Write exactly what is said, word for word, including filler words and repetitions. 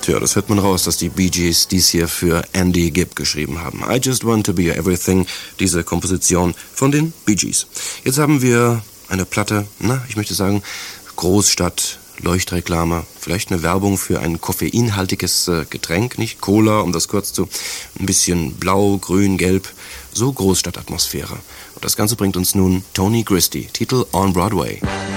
Tja, das hört man raus, dass die Bee Gees dies hier für Andy Gibb geschrieben haben. I Just Want to Be Your Everything, diese Komposition von den Bee Gees. Jetzt haben wir eine Platte, na, ich möchte sagen, Großstadt, Leuchtreklame, vielleicht eine Werbung für ein koffeinhaltiges äh, Getränk, nicht Cola, um das kurz zu, ein bisschen blau, grün, gelb, so Großstadtatmosphäre. Und das Ganze bringt uns nun Tony Christie, Titel On Broadway.